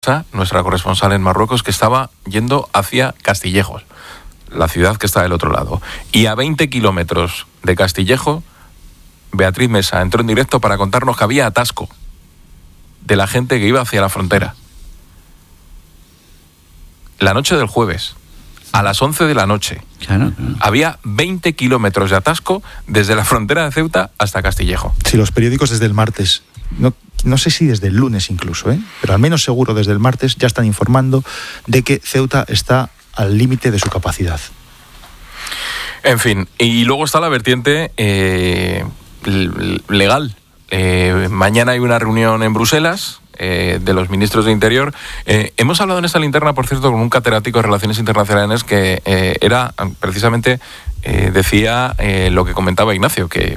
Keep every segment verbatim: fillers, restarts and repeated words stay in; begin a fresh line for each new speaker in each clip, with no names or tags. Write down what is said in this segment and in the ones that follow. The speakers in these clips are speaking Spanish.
nuestra corresponsal en Marruecos, que estaba yendo hacia Castillejos, la ciudad que está del otro lado. Y a veinte kilómetros de Castillejo, Beatriz Mesa entró en directo para contarnos que había atasco de la gente que iba hacia la frontera. La noche del jueves, a las once de la noche,
claro, claro.
había veinte kilómetros de atasco desde la frontera de Ceuta hasta Castillejo.
Sí, los periódicos desde el martes, no, no sé si desde el lunes incluso, ¿eh? pero al menos seguro desde el martes ya están informando de que Ceuta está al límite de su capacidad.
En fin, y luego está la vertiente eh, legal. Eh, mañana hay una reunión en Bruselas eh, de los ministros de Interior. Eh, hemos hablado en esta linterna, por cierto, con un catedrático de Relaciones Internacionales que eh, era, precisamente, eh, decía eh, lo que comentaba Ignacio, que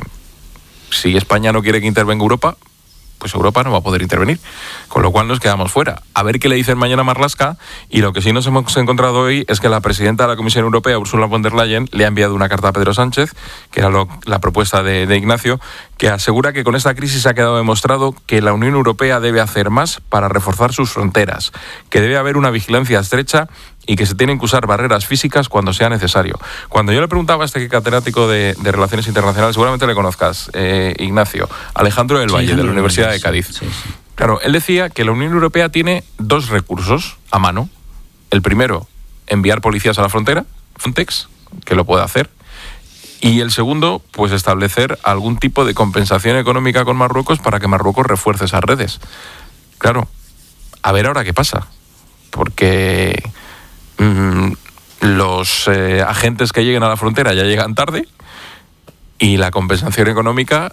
si España no quiere que intervenga Europa, pues Europa no va a poder intervenir, con lo cual nos quedamos fuera. A ver qué le dicen mañana Marlaska, y lo que sí nos hemos encontrado hoy es que la presidenta de la Comisión Europea, Ursula von der Leyen, le ha enviado una carta a Pedro Sánchez, que era lo, la propuesta de, de Ignacio, que asegura que con esta crisis ha quedado demostrado que la Unión Europea debe hacer más para reforzar sus fronteras, que debe haber una vigilancia estrecha y que se tienen que usar barreras físicas cuando sea necesario. Cuando yo le preguntaba a este catedrático de, de Relaciones Internacionales, seguramente le conozcas, eh, Ignacio, Alejandro del Valle, sí, de la Universidad de Cádiz. Sí, sí. Claro, él decía que la Unión Europea tiene dos recursos a mano. El primero, enviar policías a la frontera, Frontex, que lo puede hacer. Y el segundo, pues establecer algún tipo de compensación económica con Marruecos para que Marruecos refuerce esas redes. Claro, a ver ahora qué pasa. Porque mmm, los eh, agentes que lleguen a la frontera ya llegan tarde, y la compensación económica,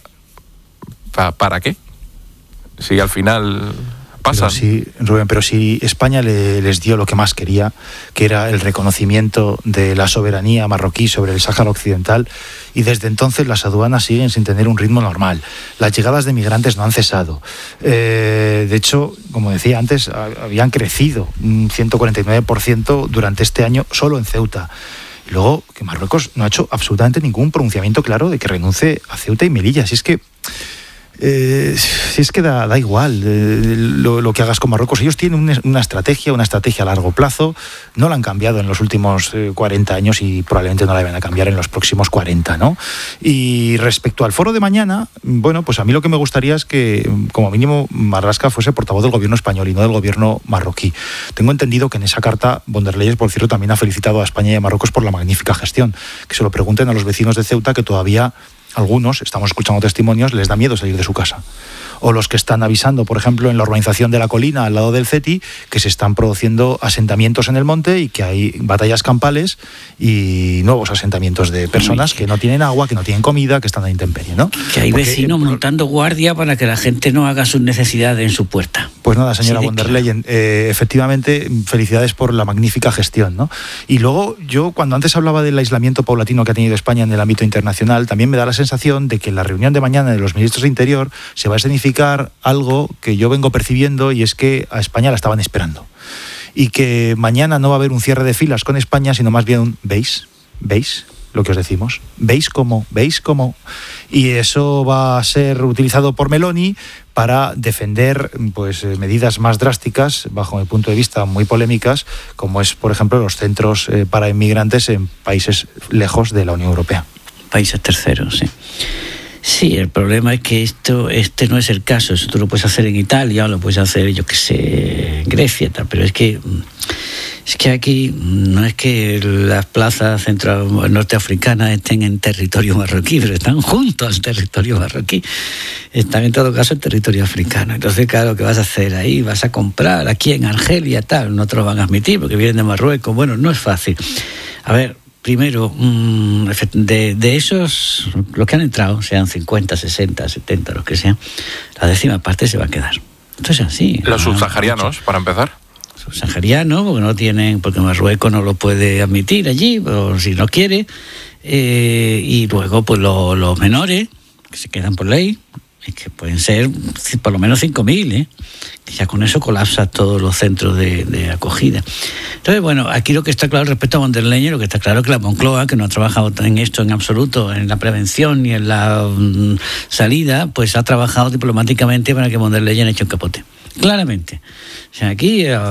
¿pa- ¿para qué? Si al final pasa.
Pero sí, Rubén, pero si España le, les dio lo que más quería, que era el reconocimiento de la soberanía marroquí sobre el Sáhara Occidental, y desde entonces las aduanas siguen sin tener un ritmo normal. Las llegadas de migrantes no han cesado. Eh, de hecho, como decía antes, habían crecido un ciento cuarenta y nueve por ciento durante este año solo en Ceuta. Y luego, que Marruecos no ha hecho absolutamente ningún pronunciamiento claro de que renuncie a Ceuta y Melilla. Si es que Eh, si es que da, da igual eh, lo, lo que hagas con Marruecos. Ellos tienen una, una estrategia, una estrategia a largo plazo. No la han cambiado en los últimos eh, cuarenta años y probablemente no la van a cambiar en los próximos cuarenta, ¿no? Y respecto al foro de mañana, bueno, pues a mí lo que me gustaría es que, como mínimo, Marlaska fuese portavoz del gobierno español y no del gobierno marroquí. Tengo entendido que en esa carta von der Leyen, por cierto, también ha felicitado a España y a Marruecos por la magnífica gestión. Que se lo pregunten a los vecinos de Ceuta, que todavía algunos, estamos escuchando testimonios, les da miedo salir de su casa. O los que están avisando, por ejemplo, en la urbanización de La Colina, al lado del CETI, que se están produciendo asentamientos en el monte y que hay batallas campales y nuevos asentamientos de personas que no tienen agua, que no tienen comida, que están a la intemperie, ¿no?
Que hay
Porque,
vecinos
eh,
montando guardia para que la gente no haga sus necesidades en su puerta.
Pues nada, señora
Sí,
von der
claro.
Leyen, eh, efectivamente, felicidades por la magnífica gestión, ¿no? Y luego, yo cuando antes hablaba del aislamiento paulatino que ha tenido España en el ámbito internacional, también me da la sensación de que en la reunión de mañana de los ministros de Interior se va a escenificar algo que yo vengo percibiendo, y es que a España la estaban esperando. Y que mañana no va a haber un cierre de filas con España, sino más bien un ¿veis? ¿Veis lo que os decimos? ¿Veis cómo? ¿Veis cómo? Y eso va a ser utilizado por Meloni para defender pues medidas más drásticas, bajo mi punto de vista muy polémicas, como es, por ejemplo, los centros eh, para inmigrantes en países lejos de la Unión Europea.
Países terceros, sí. Sí, el problema es que esto este no es el caso. Eso tú lo puedes hacer en Italia o lo puedes hacer, yo qué sé, en Grecia, tal, pero es que es que aquí no es que las plazas centro norteafricanas estén en territorio marroquí, pero están junto al territorio marroquí. Están en todo caso en territorio africano. Entonces, claro, ¿qué vas a hacer ahí? ¿Vas a comprar aquí en Argelia, tal? No te lo van a admitir porque vienen de Marruecos. Bueno, no es fácil. A ver, primero, de, de esos, los que han entrado, sean cincuenta, sesenta, setenta, los que sean, la décima parte se va a quedar. Esto es así.
Los subsaharianos, para empezar.
Subsaharianos, porque no tienen, porque Marruecos no lo puede admitir allí, o si no quiere. Eh, y luego, pues los, los menores, que se quedan por ley, que pueden ser por lo menos cinco mil, ¿eh? Que ya con eso colapsa todos los centros de, de acogida. Entonces, bueno, aquí lo que está claro respecto a von der Leyen, lo que está claro es que la Moncloa, que no ha trabajado en esto en absoluto, en la prevención ni en la um, salida, pues ha trabajado diplomáticamente para que von der Leyen eche un capote. Claramente. O sea, aquí